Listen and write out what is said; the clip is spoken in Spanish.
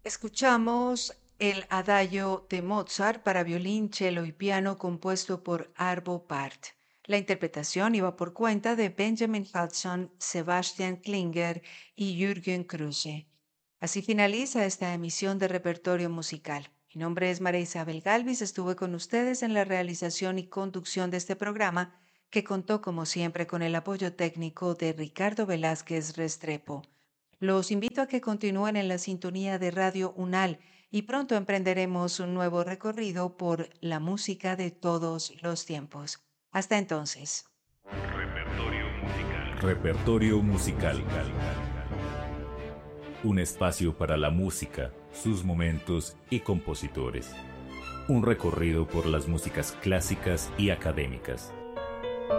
Escuchamos el Adagio de Mozart para violín, cello y piano compuesto por Arvo Pärt. La interpretación iba por cuenta de Benjamin Hudson, Sebastian Klinger y Jürgen Kruse. Así finaliza esta emisión de Repertorio Musical. Mi nombre es María Isabel Galvis, estuve con ustedes en la realización y conducción de este programa que contó como siempre con el apoyo técnico de Ricardo Velázquez Restrepo. Los invito a que continúen en la sintonía de Radio UNAL y pronto emprenderemos un nuevo recorrido por la música de todos los tiempos. Hasta entonces. Repertorio musical. Repertorio musical. Un espacio para la música, sus momentos y compositores. Un recorrido por las músicas clásicas y académicas.